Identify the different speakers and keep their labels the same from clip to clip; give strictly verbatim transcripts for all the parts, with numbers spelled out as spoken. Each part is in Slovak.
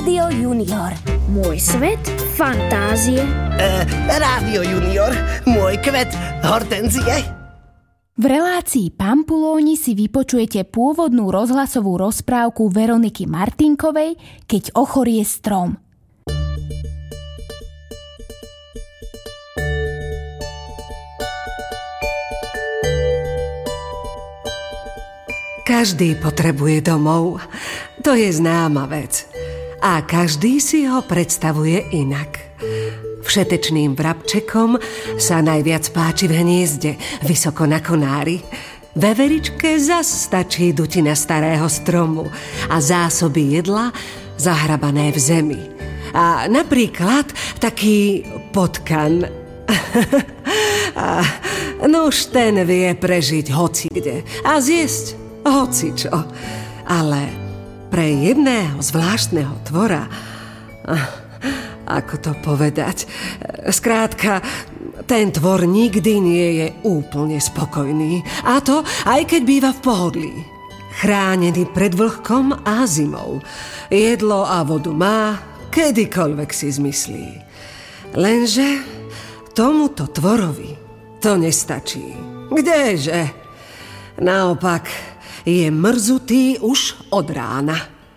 Speaker 1: Rádio Junior.
Speaker 2: Môj svet fantázie.
Speaker 3: E, Rádio Junior. Môj kvet hortenzie.
Speaker 4: V relácii Pampulóni si vypočujete pôvodnú rozhlasovú rozprávku Veroniky Martinkovej Keď ochorie strom.
Speaker 5: Každý potrebuje domov, to je známa vec. A každý si ho predstavuje inak. Všetečným vrabčekom sa najviac páči v hniezde, vysoko na konári. Veveričke zas stačí dutina starého stromu a zásoby jedla zahrabané v zemi. A napríklad taký potkan. No už ten vie prežiť hocikde a zjesť hocičo. Ale pre jedného zvláštneho tvora, ako to povedať, skrátka, ten tvor nikdy nie je úplne spokojný. A to aj keď býva v pohodlí. Chránený pred vlhkom a zimou. Jedlo a vodu má, kedykoľvek si zmyslí. Lenže tomuto tvorovi to nestačí. Kdeže? Naopak, je mrzutý už od rána.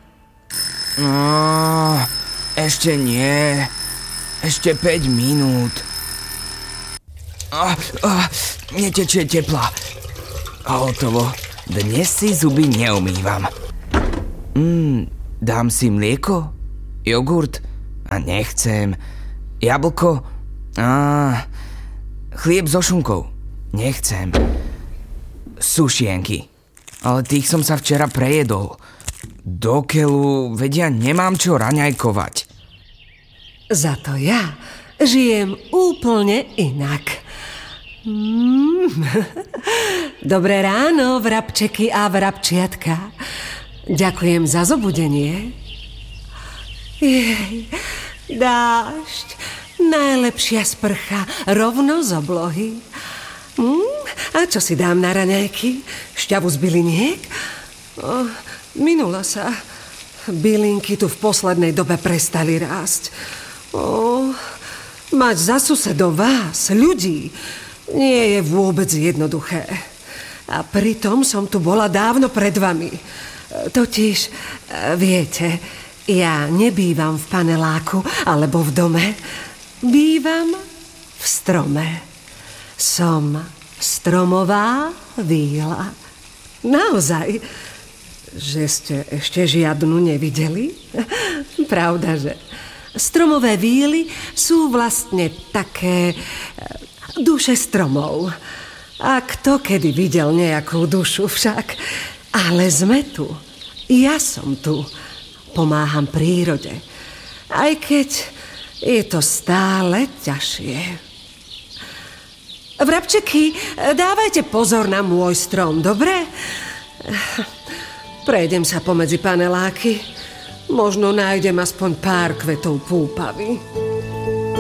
Speaker 6: No, ešte nie. Ešte päť minút. Ah, ah, netečie tepla. A hotovo. Dnes si zuby neumývam. Mm, dám si mlieko? Jogurt? A nechcem. Jablko? Á, chlieb so šunkou? Nechcem. Sušienky. Ale tých som sa včera prejedol. Do keľu, vedia, nemám čo raňajkovať.
Speaker 5: Za to ja žijem úplne inak. Mm. Dobré ráno, vrabčeky a vrabčiatka. Ďakujem za zobudenie. Jej, dážď, najlepšia sprcha rovno z oblohy. Mm, a čo si dám na raňajky? Šťavu z byliniek? Oh, minula sa. Bylinky tu v poslednej dobe prestali rásť. Oh, mať za susedov vás, ľudí, nie je vôbec jednoduché. A pritom som tu bola dávno pred vami. Totiž, viete, ja nebývam v paneláku alebo v dome. Bývam v strome. Som stromová víla. Naozaj, že ste ešte žiadnu nevideli? Pravda, že? Stromové víly sú vlastne také duše stromov. A kto kedy videl nejakú dušu však? Ale sme tu. Ja som tu. Pomáham prírode. Aj keď je to stále ťažšie. Vrabčeky, dávajte pozor na môj strom, dobre? Prejdem sa pomedzi paneláky. Možno nájdem aspoň pár kvetov púpavy.